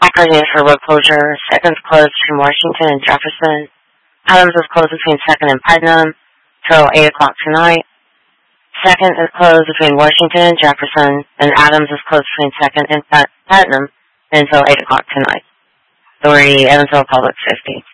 Akron is for road closure. 2nd's closed between Washington and Jefferson. Adams is closed between 2nd and Putnam till 8 o'clock tonight. 2nd is closed between Washington and Jefferson, and Adams is closed between 2nd and Putnam until 8 o'clock tonight. 3, Evansville Public Safety.